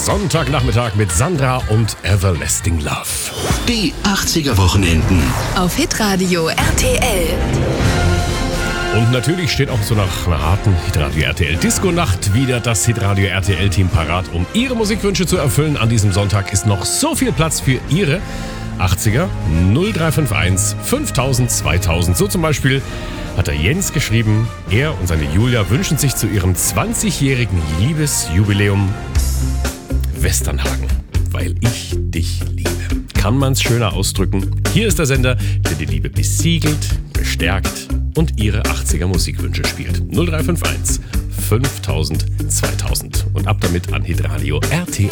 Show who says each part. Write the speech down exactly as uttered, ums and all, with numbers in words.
Speaker 1: Sonntagnachmittag mit Sandra und Everlasting Love.
Speaker 2: Die achtziger Wochenenden.
Speaker 3: Auf Hitradio R T L.
Speaker 1: Und natürlich steht auch so nach einer harten Hitradio R T L Disco-Nacht wieder das Hitradio R T L-Team parat, um Ihre Musikwünsche zu erfüllen. An diesem Sonntag ist noch so viel Platz für Ihre achtziger null drei fünf eins fünftausend zweitausend. So zum Beispiel hat der Jens geschrieben, er und seine Julia wünschen sich zu ihrem zwanzigjährigen Liebesjubiläum Westernhagen, weil ich dich liebe. Kann man's schöner ausdrücken? Hier ist der Sender, der die Liebe besiegelt, bestärkt und Ihre achtziger Musikwünsche spielt. null drei fünf eins fünftausend zweitausend. Und ab damit an Hitradio R T L.